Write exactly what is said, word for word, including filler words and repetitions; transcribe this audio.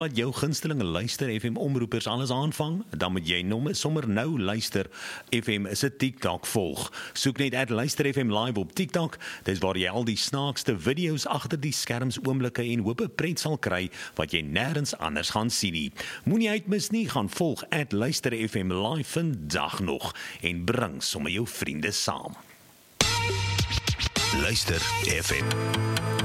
Wat jou gunstelinge Luister F M omroepers alles aanvang, dan moet jy nomme sommer nou Luister F M se TikTok volg. Soek net at Luister F M live op TikTok, dis waar jy al die snaakste video's agter die skerms oomblikke en hoop 'n pret sal kry wat jy nêrens anders gaan sien nie. Moenie uitmis nie, gaan volg at Luister F M live vandag nog en bring sommer jou vriende saam. Luister F M.